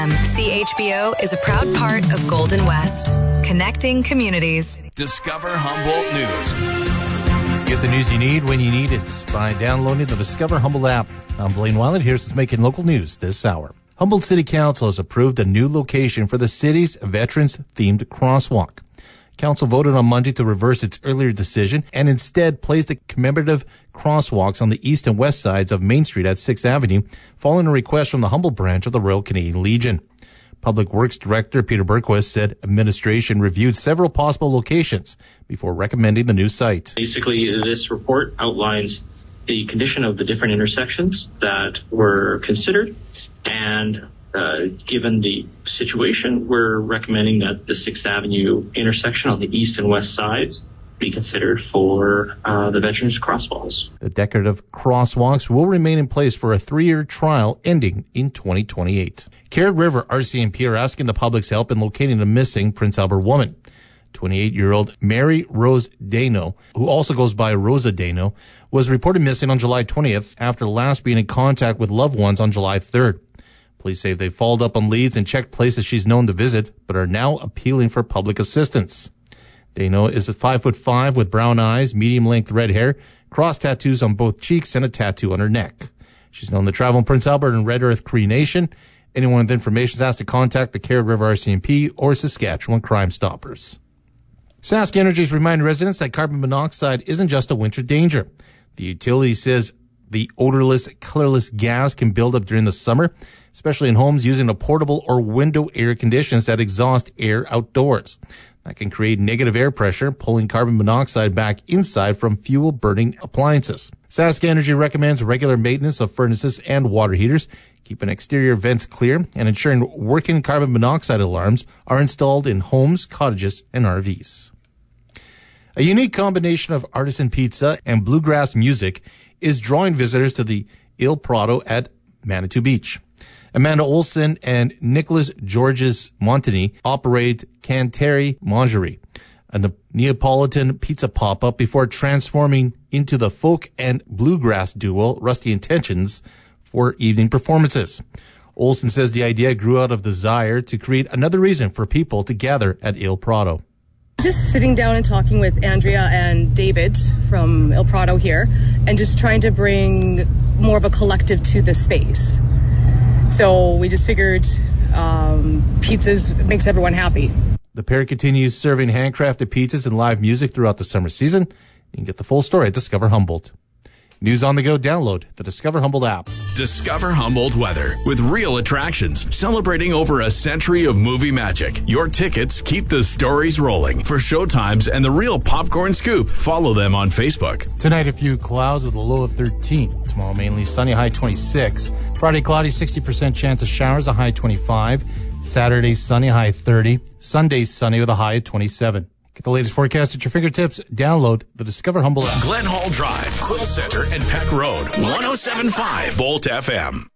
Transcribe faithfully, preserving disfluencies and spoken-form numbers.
C H B O is a proud part of Golden West, connecting communities. Discover Humboldt News. Get the news you need when you need it by downloading the Discover Humboldt app. I'm Blaine Weiland. Here's what's making local news this hour. Humboldt City Council has approved a new location for the city's Veterans-themed crosswalk. Council voted on Monday to reverse its earlier decision and instead placed the commemorative crosswalks on the east and west sides of Main Street at sixth Avenue, following a request from the Humboldt branch of the Royal Canadian Legion. Public Works Director Peter Berquist said administration reviewed several possible locations before recommending the new site. Basically, this report outlines the condition of the different intersections that were considered, and uh, given the situation, we're recommending that the sixth Avenue intersection on the east and west sides be considered for uh, the Veterans Crosswalks. The decorative crosswalks will remain in place for a three-year trial ending in twenty twenty-eight. Carrot River R C M P are asking the public's help in locating a missing Prince Albert woman. twenty-eight-year-old Mary Rose Dano, who also goes by Rosa Dano, was reported missing on July twentieth after last being in contact with loved ones on July third. Police say they followed up on leads and checked places she's known to visit, but are now appealing for public assistance. Dano is a five foot five with brown eyes, medium-length red hair, cross tattoos on both cheeks, and a tattoo on her neck. She's known to travel in Prince Albert and Red Earth Cree Nation. Anyone with information is asked to contact the Carrot River R C M P or Saskatchewan Crime Stoppers. Sask Energy's reminding residents that carbon monoxide isn't just a winter danger. The utility says the odorless, colorless gas can build up during the summer, especially in homes using a portable or window air conditioners that exhaust air outdoors. That can create negative air pressure, pulling carbon monoxide back inside from fuel-burning appliances. Sask Energy recommends regular maintenance of furnaces and water heaters, keeping exterior vents clear, and ensuring working carbon monoxide alarms are installed in homes, cottages, and R Vs. A unique combination of artisan pizza and bluegrass music is drawing visitors to the Il Prado at Manitou Beach. Amanda Olson and Nicholas Georges Montagny operate Canteri Mangerie, a Neapolitan pizza pop-up, before transforming into the folk and bluegrass duo Rusty Intentions for evening performances. Olson says the idea grew out of desire to create another reason for people to gather at Il Prado. Just sitting down and talking with Andrea and David from Il Prado here, and just trying to bring more of a collective to the space. So we just figured um, pizzas makes everyone happy. The pair continues serving handcrafted pizzas and live music throughout the summer season. You can get the full story at Discover Humboldt. News on the go, download the Discover Humboldt app. Discover Humboldt weather with real attractions celebrating over a century of movie magic. Your tickets keep the stories rolling. For showtimes and the real popcorn scoop, follow them on Facebook. Tonight, a few clouds with a low of thirteen. Tomorrow, mainly sunny, high twenty-six. Friday, cloudy, sixty percent chance of showers, a high twenty-five. Saturday, sunny, high thirty. Sunday, sunny with a high of twenty-seven. Get the latest forecast at your fingertips. Download the Discover Humboldt app. Glen Hall Drive, Quill Center, and Peck Road. one oh seven point five Volt F M.